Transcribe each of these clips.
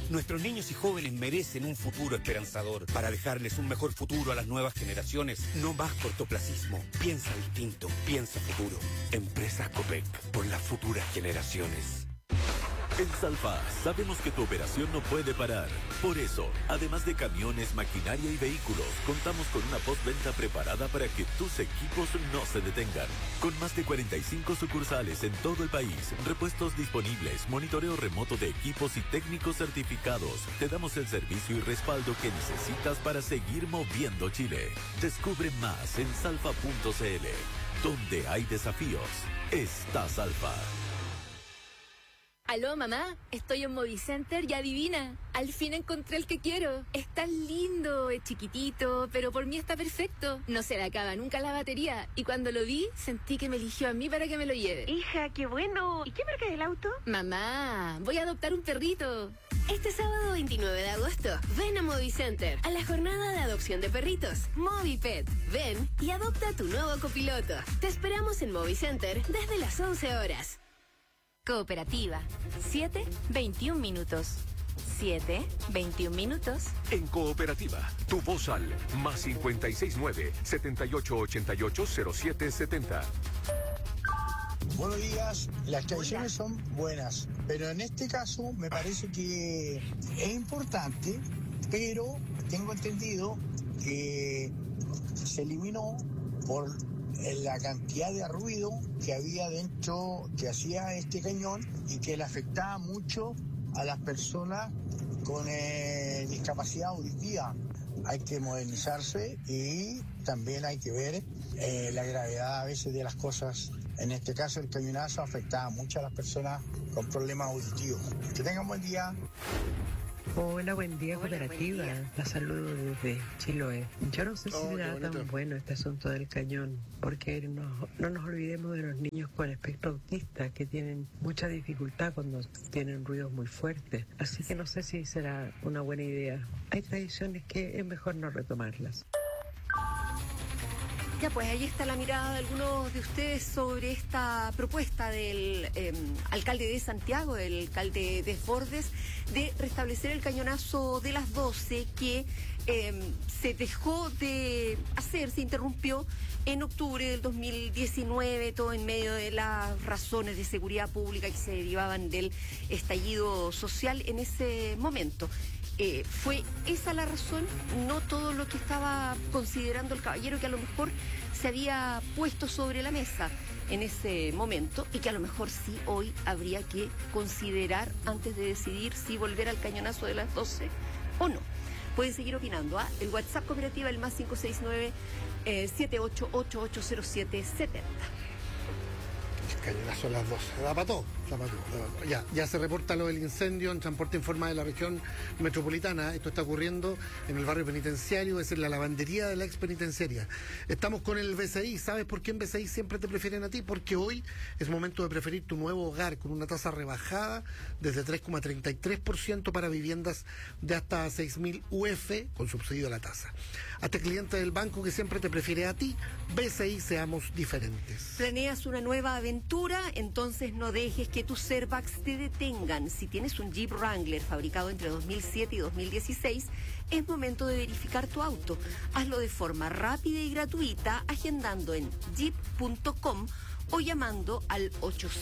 Nuestros niños y jóvenes merecen un futuro esperanzador. Para dejarles un mejor futuro a las nuevas generaciones, no más cortoplacismo. Piensa distinto, piensa futuro. Empresas Copec, por las futuras generaciones. En Salfa sabemos que tu operación no puede parar. Por eso, además de camiones, maquinaria y vehículos, contamos con una postventa preparada para que tus equipos no se detengan. Con más de 45 sucursales en todo el país, repuestos disponibles, monitoreo remoto de equipos y técnicos certificados, te damos el servicio y respaldo que necesitas para seguir moviendo Chile. Descubre más en salfa.cl. Donde hay desafíos, está Salfa. Aló, mamá, estoy en Movicenter y adivina, al fin encontré el que quiero. Es tan lindo, es chiquitito, pero por mí está perfecto. No se le acaba nunca la batería y cuando lo vi, sentí que me eligió a mí para que me lo lleve. Hija, qué bueno. ¿Y qué marca es el auto? Mamá, voy a adoptar un perrito. Este sábado 29 de agosto, ven a Movicenter, a la jornada de adopción de perritos, Movipet. Ven y adopta tu nuevo copiloto. Te esperamos en Movicenter desde las 11 horas. Cooperativa, 7-21 minutos. 7-21 minutos. En Cooperativa, tu voz al más 569-7888-0770. Buenos días, las tradiciones son buenas, pero en este caso me parece que es importante, pero tengo entendido que se eliminó por la cantidad de ruido que había dentro, que hacía este cañón y que le afectaba mucho a las personas con discapacidad auditiva. Hay que modernizarse y también hay que ver la gravedad a veces de las cosas. En este caso el cañonazo afectaba mucho a las personas con problemas auditivos. Que tengan buen día. Hola, buen día, Cooperativa. La saludo desde Chiloé. Yo no sé si será tan bueno este asunto del cañón, porque no nos olvidemos de los niños con espectro autista que tienen mucha dificultad cuando tienen ruidos muy fuertes. Así que no sé si será una buena idea. Hay tradiciones que es mejor no retomarlas. Ya, pues ahí está la mirada de algunos de ustedes sobre esta propuesta del alcalde de Santiago, el alcalde Desbordes, de restablecer el cañonazo de las 12 que se dejó de hacer, se interrumpió en octubre del 2019, todo en medio de las razones de seguridad pública que se derivaban del estallido social en ese momento. ¿Fue esa la razón? No todo lo que estaba considerando el caballero, que a lo mejor se había puesto sobre la mesa en ese momento y que a lo mejor sí hoy habría que considerar antes de decidir si volver al cañonazo de las 12 o no. Pueden seguir opinando. El WhatsApp Cooperativa, el más 569-78880770. Cañonazo a las 12. Da para todo. Ya se reporta lo del incendio en Transporte Informa de la región metropolitana. Esto está ocurriendo en el barrio penitenciario, es en la lavandería de la ex penitenciaria. Estamos con el BCI. ¿Sabes por qué en BCI siempre te prefieren a ti? Porque hoy es momento de preferir tu nuevo hogar con una tasa rebajada desde 3,33% para viviendas de hasta 6.000 UF con subsidio a la tasa. Hazte cliente del banco que siempre te prefiere a ti. BCI, seamos diferentes. ¿Planeas una nueva aventura? Entonces no dejes que tus Servax te detengan. Si tienes un Jeep Wrangler fabricado entre 2007 y 2016, es momento de verificar tu auto. Hazlo de forma rápida y gratuita agendando en jeep.com o llamando al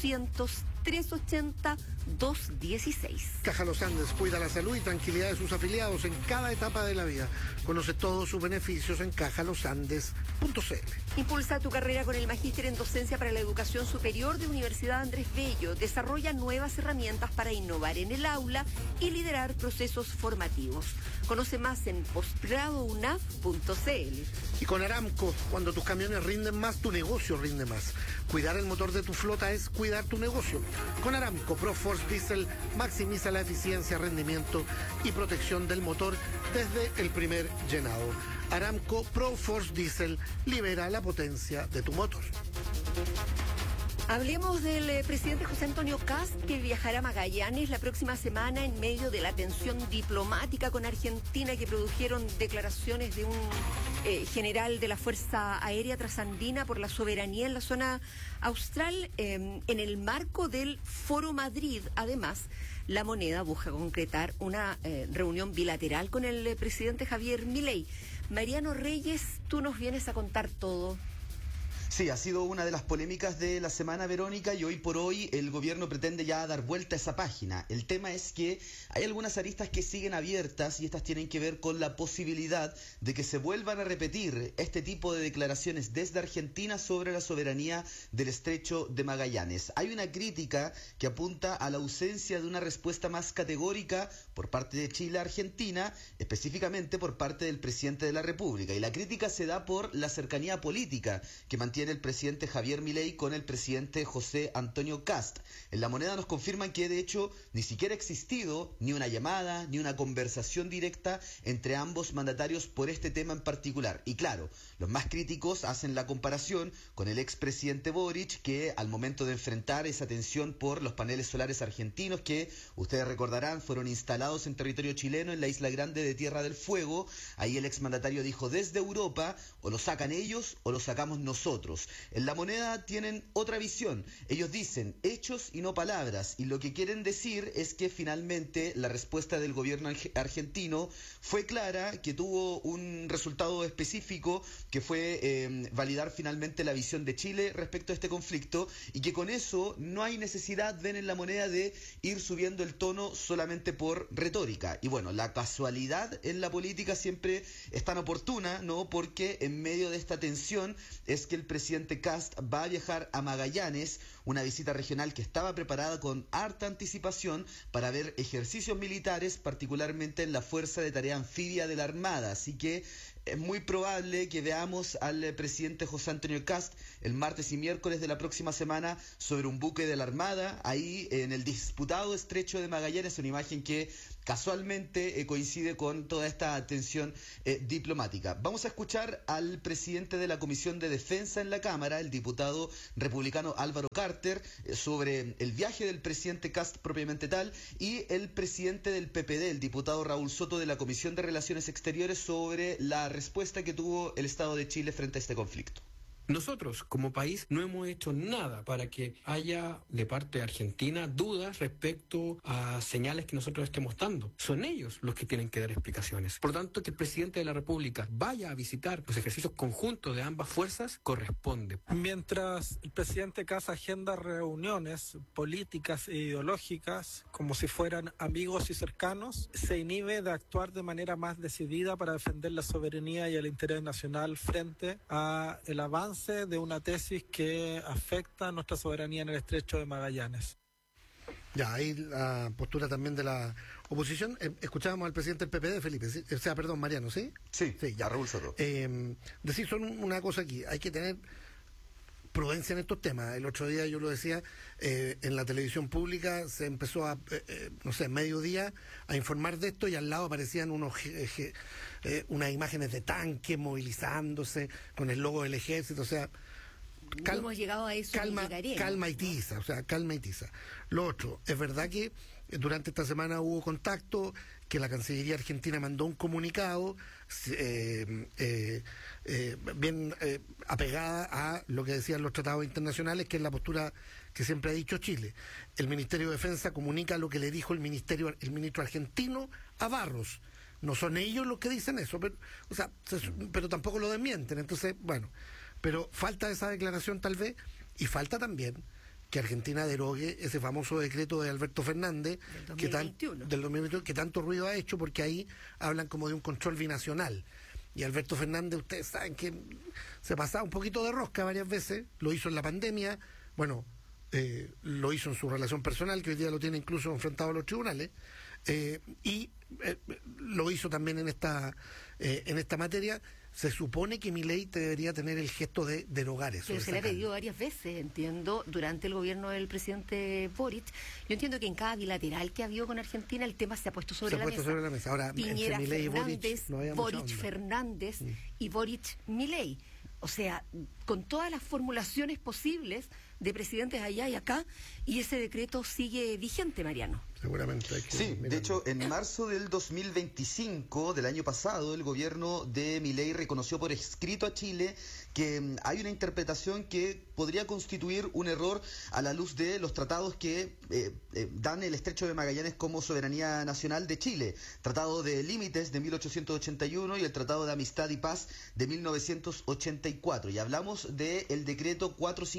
800-380-216. Caja Los Andes cuida la salud y tranquilidad de sus afiliados en cada etapa de la vida. Conoce todos sus beneficios en cajalosandes.cl. Impulsa tu carrera con el magíster en docencia para la educación superior de Universidad Andrés Bello. Desarrolla nuevas herramientas para innovar en el aula y liderar procesos formativos. Conoce más en posgradounaf.cl. Y con Aramco, cuando tus camiones rinden más, tu negocio rinde más. Cuidar el motor de tu flota es cuidar tu negocio. Con Aramco ProForce Diesel maximiza la eficiencia, rendimiento y protección del motor desde el primer llenado. Aramco ProForce Diesel libera la potencia de tu motor. Hablemos del presidente José Antonio Kast, que viajará a Magallanes la próxima semana en medio de la tensión diplomática con Argentina que produjeron declaraciones de un general de la Fuerza Aérea Trasandina por la soberanía en la zona austral. En el marco del Foro Madrid, además, La Moneda busca concretar una reunión bilateral con el presidente Javier Milei. Mariano Reyes, tú nos vienes a contar todo. Sí, ha sido una de las polémicas de la semana, Verónica, y hoy por hoy el gobierno pretende ya dar vuelta a esa página. El tema es que hay algunas aristas que siguen abiertas y estas tienen que ver con la posibilidad de que se vuelvan a repetir este tipo de declaraciones desde Argentina sobre la soberanía del Estrecho de Magallanes. Hay una crítica que apunta a la ausencia de una respuesta más categórica por parte de Chile a Argentina, específicamente por parte del presidente de la República. Y la crítica se da por la cercanía política que mantiene el presidente Javier Milei con el presidente José Antonio Kast. En La Moneda nos confirman que de hecho ni siquiera ha existido ni una llamada ni una conversación directa entre ambos mandatarios por este tema en particular. Y claro, los más críticos hacen la comparación con el expresidente Boric, que al momento de enfrentar esa tensión por los paneles solares argentinos que ustedes recordarán fueron instalados en territorio chileno en la Isla Grande de Tierra del Fuego, ahí el exmandatario dijo: desde Europa o lo sacan ellos o lo sacamos nosotros. En La Moneda tienen otra visión. Ellos dicen hechos y no palabras, y lo que quieren decir es que finalmente la respuesta del gobierno argentino fue clara, que tuvo un resultado específico, que fue validar finalmente la visión de Chile respecto a este conflicto, y que con eso no hay necesidad, ven en La Moneda, de ir subiendo el tono solamente por retórica. Y bueno, la casualidad en la política siempre es tan oportuna, ¿no? Porque en medio de esta tensión es que el presidente Kast va a viajar a Magallanes, una visita regional que estaba preparada con harta anticipación para ver ejercicios militares, particularmente en la Fuerza de Tarea Anfibia de la Armada. Así que es muy probable que veamos al presidente José Antonio Kast el martes y miércoles de la próxima semana sobre un buque de la Armada, ahí en el disputado Estrecho de Magallanes, una imagen que casualmente coincide con toda esta tensión diplomática. Vamos a escuchar al presidente de la Comisión de Defensa en la Cámara, el diputado republicano Álvaro Carter, sobre el viaje del presidente Kast propiamente tal, y el presidente del PPD, el diputado Raúl Soto, de la Comisión de Relaciones Exteriores, sobre la respuesta que tuvo el Estado de Chile frente a este conflicto. Nosotros, como país, no hemos hecho nada para que haya de parte de Argentina dudas respecto a señales que nosotros estemos dando. Son ellos los que tienen que dar explicaciones. Por lo tanto, que el presidente de la República vaya a visitar los ejercicios conjuntos de ambas fuerzas corresponde. Mientras el presidente Kast agenda reuniones políticas e ideológicas como si fueran amigos y cercanos, se inhibe de actuar de manera más decidida para defender la soberanía y el interés nacional frente a el avance de una tesis que afecta a nuestra soberanía en el Estrecho de Magallanes. Ya, ahí la postura también de la oposición. Escuchábamos al presidente del PPD, Felipe, ¿sí? O sea, perdón, Mariano, ¿sí? Sí, ya, Raúl Soto. Decir solo una cosa aquí, hay que tener prudencia en estos temas. El otro día yo lo decía, en la televisión pública se empezó a, mediodía a informar de esto, y al lado aparecían unas imágenes de tanques movilizándose con el logo del ejército, o sea, hemos llegado a eso, calma y tiza, calma y tiza. Lo otro, es verdad que durante esta semana hubo contacto, que la Cancillería Argentina mandó un comunicado bien apegada a lo que decían los tratados internacionales, que es la postura que siempre ha dicho Chile. El Ministerio de Defensa comunica lo que le dijo el ministro argentino a Barros. No son ellos los que dicen eso, pero tampoco lo desmienten. Entonces, bueno, pero falta esa declaración tal vez, y falta también que Argentina derogue ese famoso decreto de Alberto Fernández del 2021, que tanto ruido ha hecho, porque ahí hablan como de un control binacional. Y Alberto Fernández, ustedes saben que se pasaba un poquito de rosca varias veces, lo hizo en la pandemia, lo hizo en su relación personal, que hoy día lo tiene incluso enfrentado a los tribunales, y lo hizo también en esta materia. Se supone que Milei debería tener el gesto de derogar eso. Pero se le ha pedido varias veces, entiendo, durante el gobierno del presidente Boric. Yo entiendo que en cada bilateral que ha habido con Argentina el tema se ha puesto sobre la mesa. Ahora, Piñera Fernández, Boric Fernández y Boric Milei. O sea, con todas las formulaciones posibles de presidentes allá y acá, y ese decreto sigue vigente, Mariano. Seguramente hay que Sí, de hecho, en marzo del 2025, del año pasado, el gobierno de Milei reconoció por escrito a Chile que hay una interpretación que podría constituir un error a la luz de los tratados que dan el Estrecho de Magallanes como soberanía nacional de Chile. Tratado de Límites de 1881 y el Tratado de Amistad y Paz de 1984. Y hablamos del decreto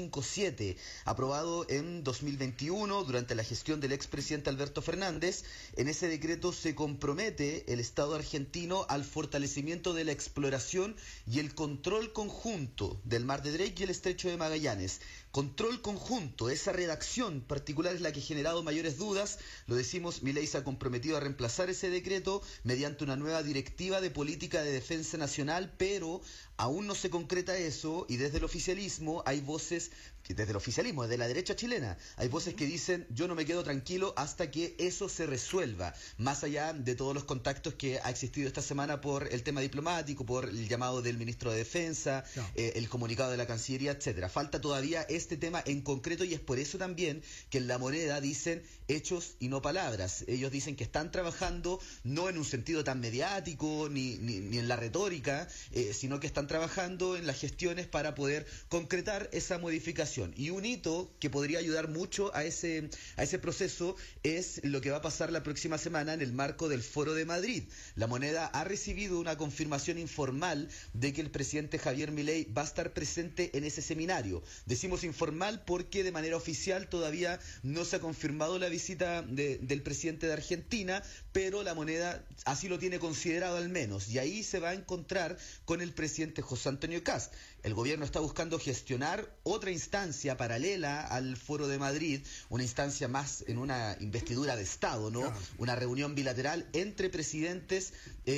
457, aprobado en 2021 durante la gestión del expresidente Alberto Fernández. En ese decreto se compromete el Estado argentino al fortalecimiento de la exploración y el control conjunto del Mar de Drake y el Estrecho de Magallanes. Control conjunto, esa redacción particular es la que ha generado mayores dudas. Lo decimos, Milei se ha comprometido a reemplazar ese decreto mediante una nueva directiva de política de defensa nacional, pero aún no se concreta eso, y desde el oficialismo hay voces, desde el oficialismo, desde la derecha chilena, hay voces que dicen: yo no me quedo tranquilo hasta que eso se resuelva, más allá de todos los contactos que ha existido esta semana por el tema diplomático, por el llamado del ministro de Defensa, el comunicado de la Cancillería, etcétera. Falta todavía este tema en concreto, y es por eso también que en La Moneda dicen hechos y no palabras. Ellos dicen que están trabajando no en un sentido tan mediático ni en la retórica, sino que están trabajando en las gestiones para poder concretar esa modificación. Y un hito que podría ayudar mucho a ese proceso es lo que va a pasar la próxima semana en el marco del Foro de Madrid. La Moneda ha recibido una confirmación informal de que el presidente Javier Milei va a estar presente en ese seminario. Decimos informal porque de manera oficial todavía no se ha confirmado la visita del presidente de Argentina, pero La Moneda así lo tiene considerado al menos, y ahí se va a encontrar con el presidente José Antonio Kast. El gobierno está buscando gestionar otra instancia paralela al Foro de Madrid, una instancia más en una investidura de Estado, ¿no? Claro. Una reunión bilateral entre presidentes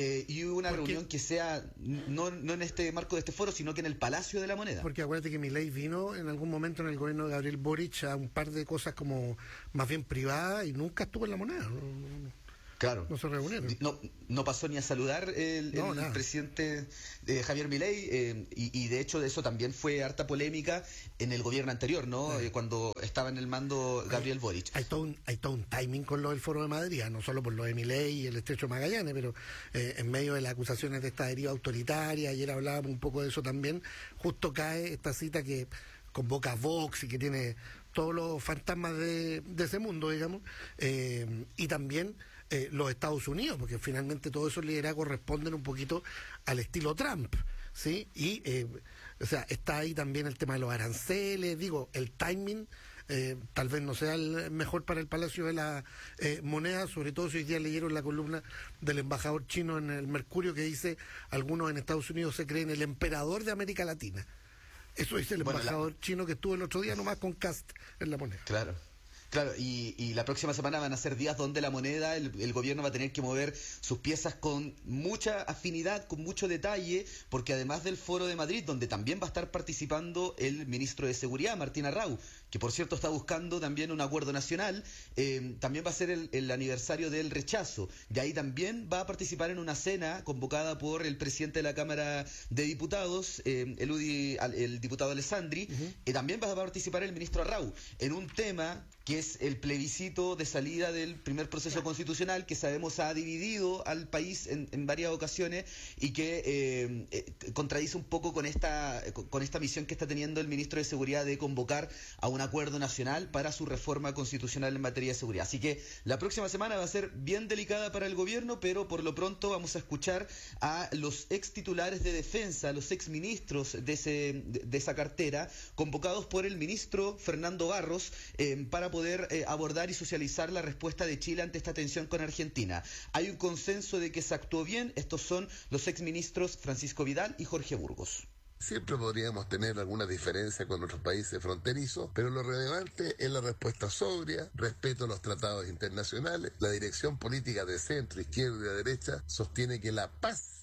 y una reunión que sea no en este marco de este foro, sino que en el Palacio de la Moneda. Porque acuérdate que Milei vino en algún momento en el gobierno de Gabriel Boric a un par de cosas como más bien privadas y nunca estuvo en La Moneda. Claro. No se reunieron. No pasó ni a saludar el presidente Javier Milei, y de hecho de eso también fue harta polémica en el gobierno anterior, ¿no? Cuando estaba en el mando Gabriel Boric. Hay todo un timing con lo del Foro de Madrid, no solo por lo de Milei y el Estrecho de Magallanes, pero en medio de las acusaciones de esta deriva autoritaria, ayer hablábamos un poco de eso también, justo cae esta cita que convoca a Vox y que tiene todos los fantasmas de ese mundo, digamos, y también los Estados Unidos, porque finalmente todos esos liderazgos responden un poquito al estilo Trump, ¿sí? Y, o sea, está ahí también el tema de los aranceles, digo, el timing tal vez no sea el mejor para el Palacio de la Moneda, sobre todo si hoy día leyeron la columna del embajador chino en el Mercurio que dice: algunos en Estados Unidos se creen el emperador de América Latina. Eso dice el embajador chino que estuvo el otro día nomás con Kast en La Moneda. Claro, y la próxima semana van a ser días donde La Moneda, el gobierno va a tener que mover sus piezas con mucha afinidad, con mucho detalle, porque además del Foro de Madrid, donde también va a estar participando el ministro de Seguridad, Martín Arrau, que por cierto está buscando también un acuerdo nacional, también va a ser el aniversario del rechazo, y ahí también va a participar en una cena convocada por el presidente de la Cámara de Diputados, el diputado Alessandri, y también va a participar el ministro Arrau, en un tema que es el plebiscito de salida del primer proceso constitucional, que sabemos ha dividido al país en varias ocasiones y que contradice un poco con esta misión que está teniendo el ministro de Seguridad de convocar a un acuerdo nacional para su reforma constitucional en materia de seguridad. Así que la próxima semana va a ser bien delicada para el gobierno, pero por lo pronto vamos a escuchar a los ex titulares de defensa, a los ex ministros de esa cartera, convocados por el ministro Fernando Barros, para poder abordar y socializar la respuesta de Chile ante esta tensión con Argentina. Hay un consenso de que se actuó bien. Estos son los exministros Francisco Vidal y Jorge Burgos. Siempre podríamos tener alguna diferencia con nuestros países fronterizos, pero lo relevante es la respuesta sobria, respeto a los tratados internacionales. La dirección política de centro, izquierda y de derecha sostiene que la paz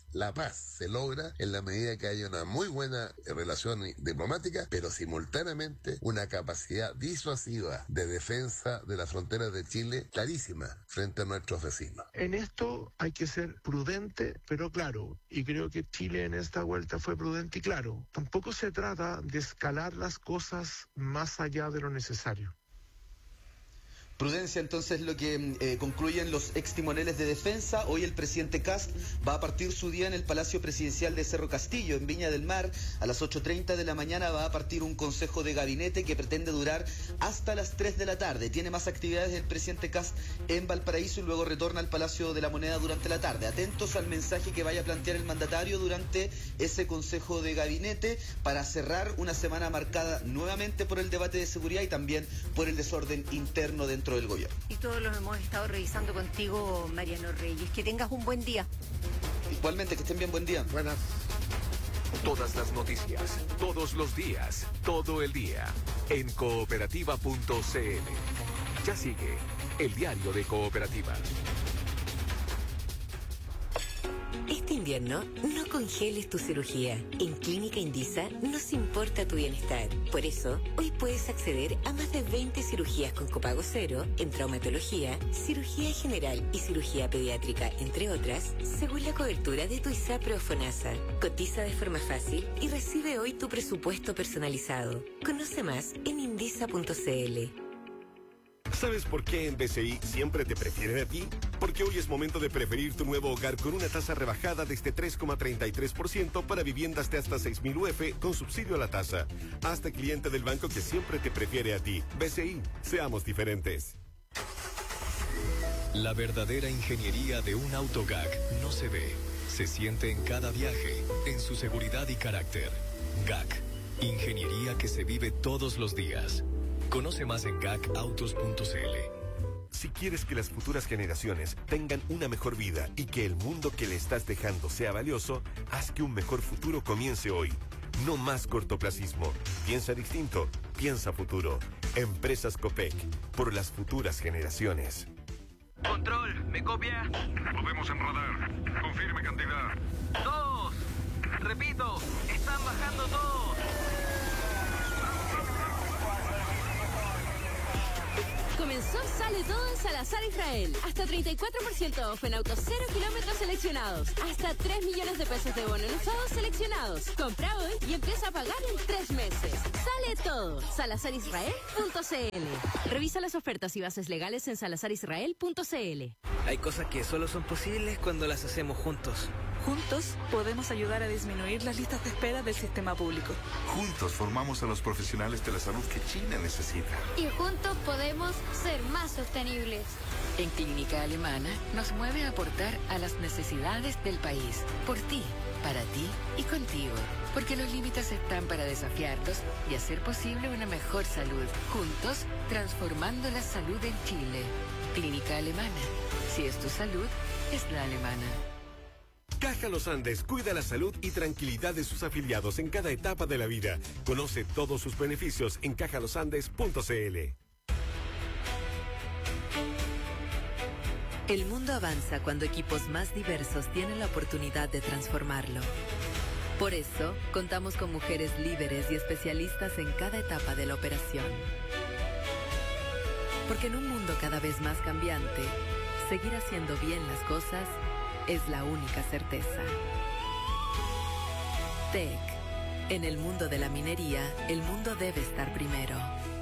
La paz se logra en la medida que haya una muy buena relación diplomática, pero simultáneamente una capacidad disuasiva de defensa de las fronteras de Chile clarísima frente a nuestros vecinos. En esto hay que ser prudente, pero claro, y creo que Chile en esta vuelta fue prudente y claro. Tampoco se trata de escalar las cosas más allá de lo necesario. Prudencia, entonces, lo que concluyen los extimoneles de defensa. Hoy el presidente Kast va a partir su día en el Palacio Presidencial de Cerro Castillo, en Viña del Mar. A las 8:30 de la mañana va a partir un consejo de gabinete que pretende durar hasta las 3 de la tarde. Tiene más actividades el presidente Kast en Valparaíso y luego retorna al Palacio de la Moneda durante la tarde. Atentos al mensaje que vaya a plantear el mandatario durante ese consejo de gabinete para cerrar una semana marcada nuevamente por el debate de seguridad y también por el desorden interno dentro del gobierno. Y todos los hemos estado revisando contigo, Mariano Reyes. Que tengas un buen día. Igualmente, que estén bien, buen día. Buenas. Todas las noticias, todos los días, todo el día, en cooperativa.cl. Ya sigue el diario de Cooperativa. Este invierno, no congeles tu cirugía. En Clínica Indisa nos importa tu bienestar. Por eso, hoy puedes acceder a más de 20 cirugías con copago cero en traumatología, cirugía general y cirugía pediátrica, entre otras, según la cobertura de tu ISAPRE o FONASA. Cotiza de forma fácil y recibe hoy tu presupuesto personalizado. Conoce más en indisa.cl. ¿Sabes por qué en BCI siempre te prefieren a ti? Porque hoy es momento de preferir tu nuevo hogar con una tasa rebajada desde 3,33% para viviendas de hasta 6.000 UF con subsidio a la tasa. Hazte cliente del banco que siempre te prefiere a ti. BCI, seamos diferentes. La verdadera ingeniería de un auto GAC no se ve, se siente en cada viaje, en su seguridad y carácter. GAC, ingeniería que se vive todos los días. Conoce más en gacautos.cl. Si quieres que las futuras generaciones tengan una mejor vida y que el mundo que le estás dejando sea valioso, haz que un mejor futuro comience hoy. No más cortoplacismo. Piensa distinto. Piensa futuro. Empresas Copec. Por las futuras generaciones. Control, ¿me copia? Podemos enrodar. Confirme cantidad. 2. Repito, están bajando todos. Comenzó Sale Todo en Salazar Israel. Hasta 34% off en autos 0 kilómetros seleccionados. Hasta 3 millones de pesos de bono en usados seleccionados. Compra hoy y empieza a pagar en 3 meses. Sale Todo. SalazarIsrael.cl. Revisa las ofertas y bases legales en SalazarIsrael.cl. Hay cosas que solo son posibles cuando las hacemos juntos. Juntos podemos ayudar a disminuir las listas de espera del sistema público. Juntos formamos a los profesionales de la salud que China necesita. Y juntos podemos ser más sostenibles. En Clínica Alemana nos mueve a aportar a las necesidades del país. Por ti, para ti y contigo. Porque los límites están para desafiarlos y hacer posible una mejor salud. Juntos, transformando la salud en Chile. Clínica Alemana. Si es tu salud, es la alemana. Caja Los Andes cuida la salud y tranquilidad de sus afiliados en cada etapa de la vida. Conoce todos sus beneficios en cajalosandes.cl. El mundo avanza cuando equipos más diversos tienen la oportunidad de transformarlo. Por eso, contamos con mujeres líderes y especialistas en cada etapa de la operación. Porque en un mundo cada vez más cambiante, seguir haciendo bien las cosas es la única certeza. TEC. En el mundo de la minería, el mundo debe estar primero.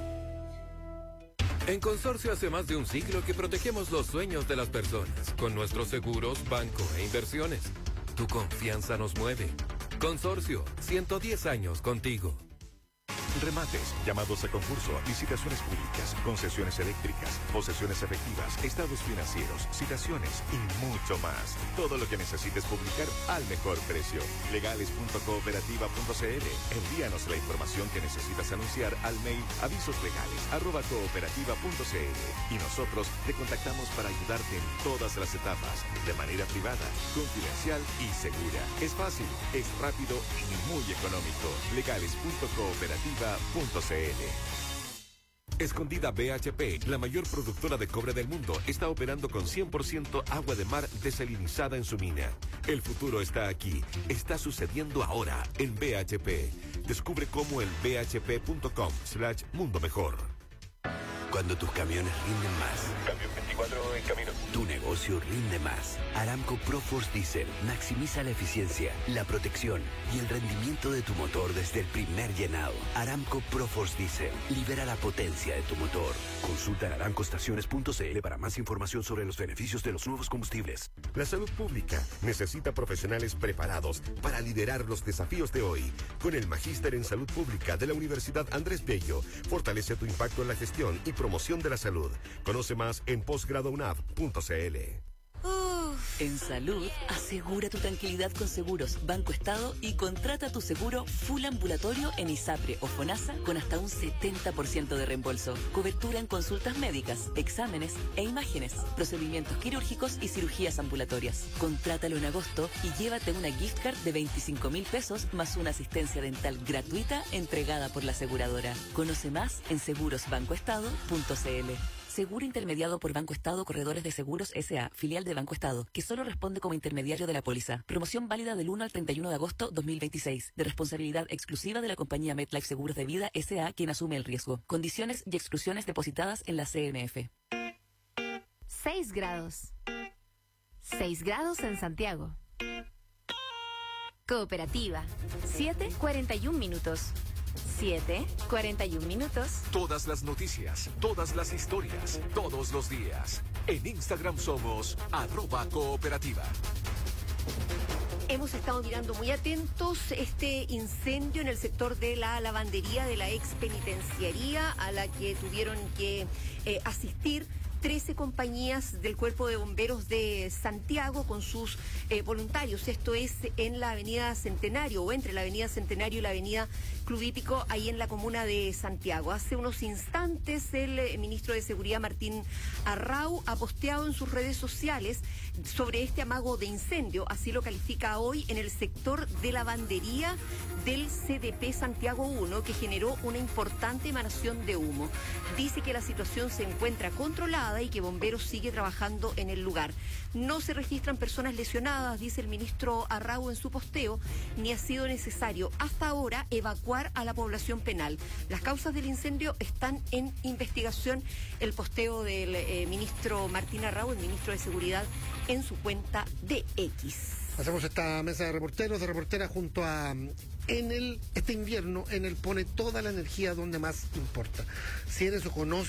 En Consorcio hace más de un siglo que protegemos los sueños de las personas con nuestros seguros, banco e inversiones. Tu confianza nos mueve. Consorcio, 110 años contigo. Remates, llamados a concurso, licitaciones públicas, concesiones eléctricas, posesiones efectivas, estados financieros, citaciones y mucho más. Todo lo que necesites publicar al mejor precio. Legales.cooperativa.cl. Envíanos la información que necesitas anunciar al mail avisoslegales@cooperativa.cl y nosotros te contactamos para ayudarte en todas las etapas, de manera privada, confidencial y segura. Es fácil, es rápido y muy económico. Legales.cooperativa.cl. Escondida BHP, la mayor productora de cobre del mundo, está operando con 100% agua de mar desalinizada en su mina. El futuro está aquí. Está sucediendo ahora en BHP. Descubre cómo en bhp.com/mundo mejor. Cuando tus camiones rinden más. Camión 24 en camino. Tu negocio rinde más. Aramco ProForce Diesel maximiza la eficiencia, la protección y el rendimiento de tu motor desde el primer llenado. Aramco ProForce Diesel libera la potencia de tu motor. Consulta en aramcoestaciones.cl para más información sobre los beneficios de los nuevos combustibles. La salud pública necesita profesionales preparados para liderar los desafíos de hoy. Con el Magíster en Salud Pública de la Universidad Andrés Bello, fortalece tu impacto en la gestión y promoción de la salud. Conoce más en posgradounab.cl. En salud, asegura tu tranquilidad con Seguros Banco Estado y contrata tu seguro full ambulatorio en ISAPRE o FONASA con hasta un 70% de reembolso. Cobertura en consultas médicas, exámenes e imágenes, procedimientos quirúrgicos y cirugías ambulatorias. Contrátalo en agosto y llévate una gift card de 25.000 pesos más una asistencia dental gratuita entregada por la aseguradora. Conoce más en segurosbancoestado.cl. Seguro intermediado por Banco Estado Corredores de Seguros S.A., filial de Banco Estado, que solo responde como intermediario de la póliza. Promoción válida del 1 al 31 de agosto 2026, de responsabilidad exclusiva de la compañía MetLife Seguros de Vida S.A., quien asume el riesgo. Condiciones y exclusiones depositadas en la CMF. 6 grados. 6 grados en Santiago. Cooperativa. 7:41 minutos. 7:41 minutos. Todas las noticias, todas las historias, todos los días. En Instagram somos @cooperativa. Hemos estado mirando muy atentos este incendio en el sector de la lavandería de la ex penitenciaría a la que tuvieron que asistir 13 compañías del Cuerpo de Bomberos de Santiago con sus voluntarios. Esto es en la Avenida Centenario o entre la Avenida Centenario y la Avenida Club Hípico, ahí en la comuna de Santiago. Hace unos instantes el ministro de Seguridad, Martín Arrau, ha posteado en sus redes sociales sobre este amago de incendio, así lo califica hoy, en el sector de lavandería del CDP Santiago 1, que generó una importante emanación de humo. Dice que la situación se encuentra controlada y que Bomberos sigue trabajando en el lugar. No se registran personas lesionadas, dice el ministro Arrau en su posteo, ni ha sido necesario hasta ahora evacuar a la población penal. Las causas del incendio están en investigación. El posteo del ministro Martín Arrau, el ministro de Seguridad, en su cuenta de X. Hacemos esta mesa de reporteros, de reporteras junto a este invierno, Enel pone toda la energía donde más importa. Si eres o conoces